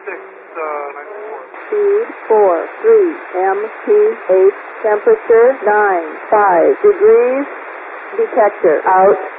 94. Speed 4, 3, MPH, temperature 9, 5 degrees, detector out.